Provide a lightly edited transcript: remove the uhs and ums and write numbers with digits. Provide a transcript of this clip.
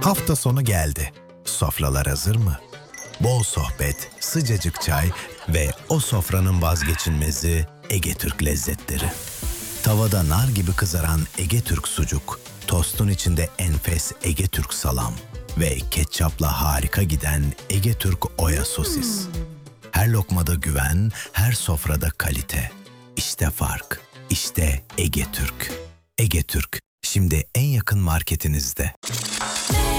Hafta sonu geldi. Sofralar hazır mı? Bol sohbet, sıcacık çay ve o sofranın vazgeçilmezi Ege Türk lezzetleri. Tavada nar gibi kızaran Ege Türk sucuk, tostun içinde enfes Ege Türk salam ve ketçapla harika giden Ege Türk oya sosis. Her lokmada güven, her sofrada kalite. İşte fark, işte Ege Türk. Ege Türk, şimdi en yakın marketinizde.